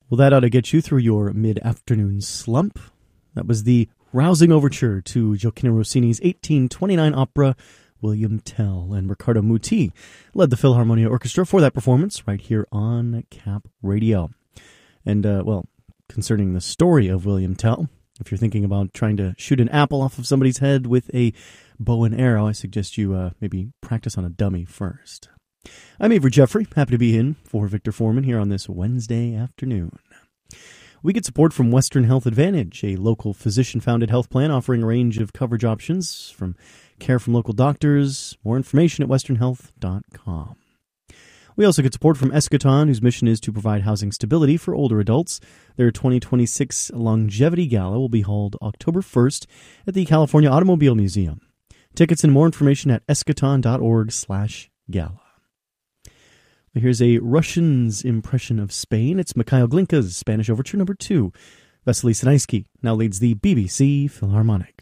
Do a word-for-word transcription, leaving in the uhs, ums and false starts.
Well, that ought to get you through your mid-afternoon slump. That was the rousing overture to Gioacchino Rossini's eighteen twenty-nine opera, William Tell, and Riccardo Muti led the Philharmonia Orchestra for that performance right here on Cap Radio. And, uh, well, concerning the story of William Tell, if you're thinking about trying to shoot an apple off of somebody's head with a bow and arrow, I suggest you uh, maybe practice on a dummy first. I'm Avery Jeffrey, happy to be in for Victor Foreman here on this Wednesday afternoon. We get support from Western Health Advantage, a local physician-founded health plan offering a range of coverage options from care from local doctors. More information at western health dot com. We also get support from Eschaton, whose mission is to provide housing stability for older adults. Their twenty twenty-six Longevity Gala will be held October first at the California Automobile Museum. Tickets and more information at eschaton dot org slash gala. Here's a Russian's impression of Spain. It's Mikhail Glinka's Spanish Overture number two. Vasily Sinaisky now leads the B B C Philharmonic.